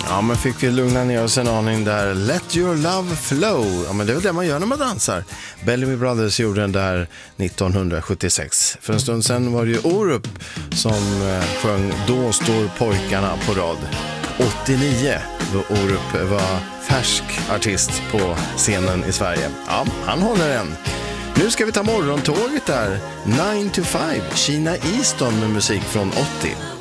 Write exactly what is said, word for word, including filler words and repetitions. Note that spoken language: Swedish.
Ja, men fick vi lugna ner oss en aning där. Let your love flow. Ja, men det är väl det man gör när man dansar. Bellamy Brothers gjorde den där nittonhundrasjuttiosex. För en stund sedan var det ju Orup som eh, sjöng Då står pojkarna på rad. åttionio, då Orup var färsk artist på scenen i Sverige. Ja, han håller än. Nu ska vi ta morgontåget där. nine to five, Sheena Easton med musik från åttio.